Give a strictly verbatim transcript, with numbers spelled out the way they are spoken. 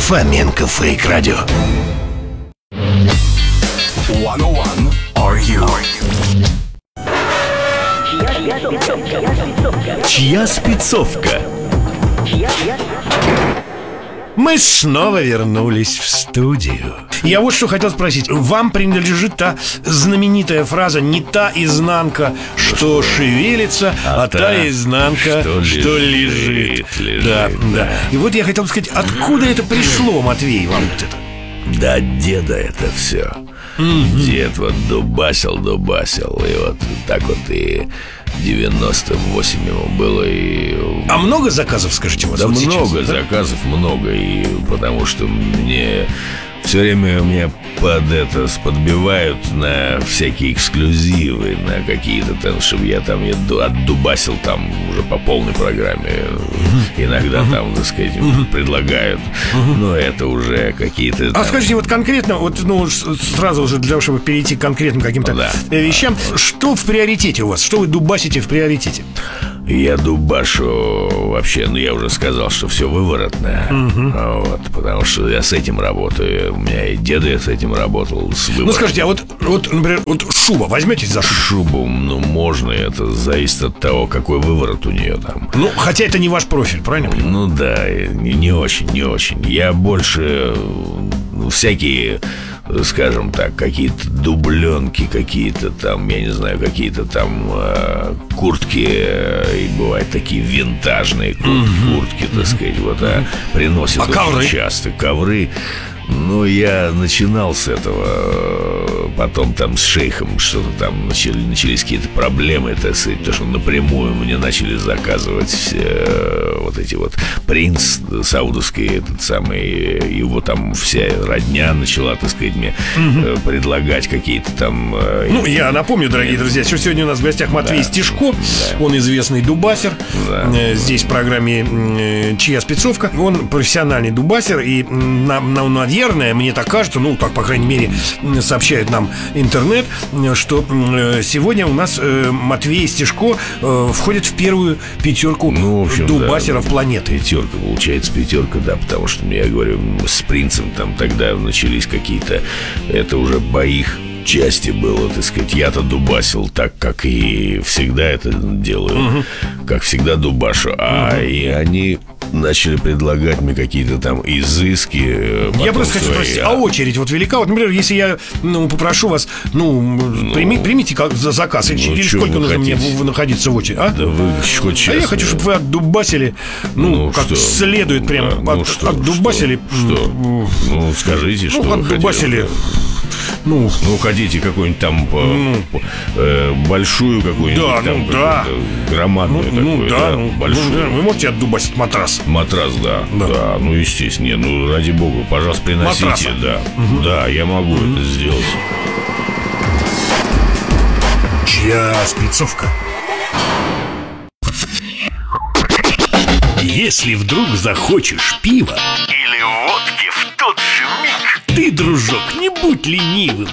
Фоменко Фейк Радио. сто один Are You? Чья спецовка? Мы снова вернулись в студию. Я вот что хотел спросить. Вам принадлежит та знаменитая фраза: не та изнанка, что шевелится, а, а та, та изнанка, что, что лежит, лежит. лежит да, да. да. И вот я хотел сказать, откуда это пришло, Матвей, вам вот это? Да от деда это все. Mm-hmm. Дед вот дубасил, дубасил. И вот так вот и девяносто восемь ему было. И... А много заказов, скажите, у вас? Да вот много сейчас, да? заказов, много. И потому что мне все время меня под это подбивают на всякие эксклюзивы, на какие-то там, чтобы я там я отдубасил там уже по полной программе. Uh-huh. Иногда uh-huh. там, так сказать, uh-huh. предлагают. Uh-huh. Но это уже какие-то. А там... скажите, вот конкретно, вот ну сразу уже для того, чтобы перейти к конкретным каким-то да. вещам, что в приоритете у вас? Что вы дубасите в приоритете? Я дубашу вообще, ну я уже сказал, что все выворотное. Uh-huh. Вот, потому что я с этим работаю. У меня и деда я с этим работал. С ну скажите, а вот, вот, например, вот шуба возьметесь за шубу? Шубу, ну можно, это зависит от того, какой выворот у нее там. Ну, хотя это не ваш профиль, правильно? Ну да, не, не очень, не очень. Я больше ну, всякие, скажем так, какие-то дубленки, какие-то там, я не знаю, какие-то там э, куртки, э, и бывают такие винтажные кур- mm-hmm. куртки, так сказать, вот, а приносят а очень ковры? часто ковры. Ну, я начинал с этого, потом там с шейхом что-то там начали, начались какие-то проблемы, так сказать, потому что напрямую мне начали заказывать э, вот эти вот принц саудовский, этот самый, его там вся родня начала, так сказать, мне э, предлагать какие-то там... Э, ну, я напомню, дорогие друзья, что сегодня у нас в гостях Матвей да. Стешко, да. он известный дубасер, да. э, здесь в программе э, «Чья спецовка», он профессиональный дубасер, и на, на, на Наверное, мне так кажется, ну, так, по крайней мере, сообщает нам интернет, что сегодня у нас Матвей Стешко входит в первую пятерку ну, в общем, дубасеров да, планеты. Пятерка, получается, пятерка, да, потому что, я говорю, с принцем там тогда начались какие-то, это уже бои части было, так сказать. Я-то дубасил так, как и всегда это делаю, угу. как всегда дубашу. А угу. и они начали предлагать мне какие-то там изыски. Я просто хочу свои... спросить, а очередь вот велика? Вот, например, если я ну, попрошу вас, ну, ну прими, примите как за заказ, ну, или сколько нужно хотите? Мне находиться в очереди, а? Да вы хоть честно. А я хочу, чтобы вы отдубасили, ну, ну как что? Следует прям, да, от, ну, что, отдубасили. Что? что? Ну, скажите, что ну, вы отдубасили. Хотели. Ну, ну, хотите какую-нибудь там ну, э, большую какую-нибудь да, там ну, да. громадную ну, такую, ну, да, да, ну, большую. Ну, вы можете отдубасить матрас? Матрас, да, да, да, ну, естественно, не, ну, ради бога, пожалуйста, приносите, матраса. Да, угу. да, я могу угу. это сделать. Чья спецовка? Если вдруг захочешь пива или водки в тот же миг, ты, дружок, не будь ленивым,